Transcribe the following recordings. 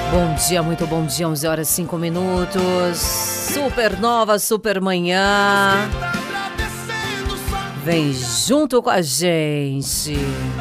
Bom dia, muito bom dia, 11 horas 5 minutos. Supernova, super manhã. Vem junto com a gente.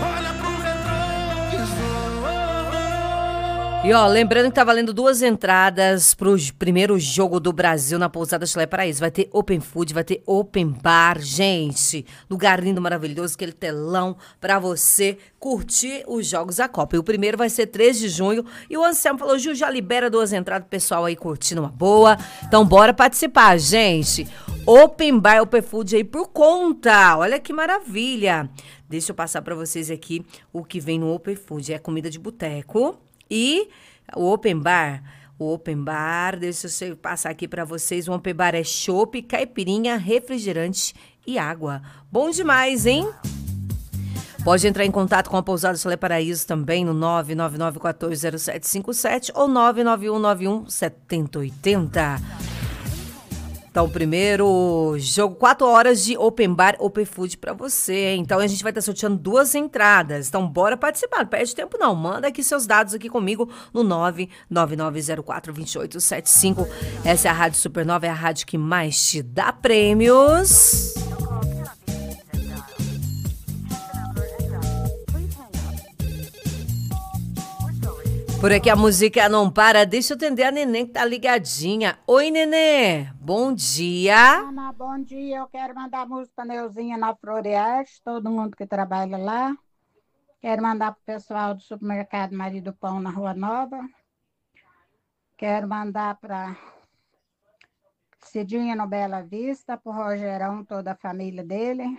E ó, lembrando que tá valendo 2 entradas pro primeiro jogo do Brasil na Pousada Chalé Paraíso. Vai ter Open Food, vai ter Open Bar, gente. Lugar lindo, maravilhoso, aquele telão pra você curtir os jogos da Copa. E o primeiro vai ser 3 de junho. E o Anselmo falou, Ju, já libera 2 entradas pro pessoal aí curtindo uma boa. Então bora participar, gente. Open Bar, Open Food aí por conta. Olha que maravilha. Deixa eu passar pra vocês aqui o que vem no Open Food. É comida de boteco. E o Open Bar, deixa eu passar aqui para vocês, o Open Bar é chopp, caipirinha, refrigerante e água. Bom demais, hein? Pode entrar em contato com a Pousada Chalé Paraíso também no 999-140757 ou 99191-7080. Então, primeiro jogo, 4 horas de Open Bar, Open Food pra você. Então, a gente vai estar sorteando 2 entradas. Então, bora participar. Não perde tempo, não. Manda aqui seus dados aqui comigo no 999042875. Essa é a Rádio Supernova, é a rádio que mais te dá prêmios. Por aqui a música não para. Deixa eu atender a Neném que tá ligadinha. Oi, Nenê. Bom dia. Ana, bom dia. Eu quero mandar a música Neuzinha na Floriarte, todo mundo que trabalha lá. Quero mandar pro pessoal do supermercado Maria do Pão na Rua Nova. Quero mandar para Cidinha no Bela Vista, pro Rogerão, toda a família dele.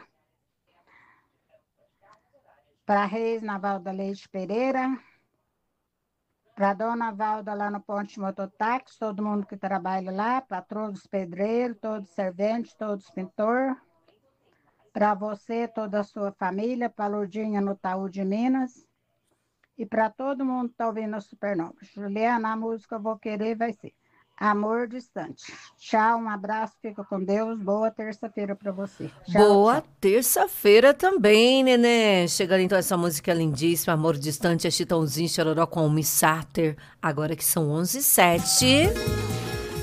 Para Reis na Valda Leite Pereira. Para Dona Valda lá no Ponte Mototáxi, todo mundo que trabalha lá, para todos os pedreiros, todos os serventes, todos os pintores. Para você, toda a sua família, para Lourdinha no Taú de Minas. E para todo mundo que está ouvindo a Supernova. Juliana, a música eu vou querer vai ser Amor Distante. Tchau, um abraço, fica com Deus. Boa terça-feira para você. Tchau, Boa tchau. terça-feira também, Nenê. Chegando então essa música lindíssima, Amor Distante, é Chitãozinho, Chororó com Almi Sáter. Agora que são 11h07.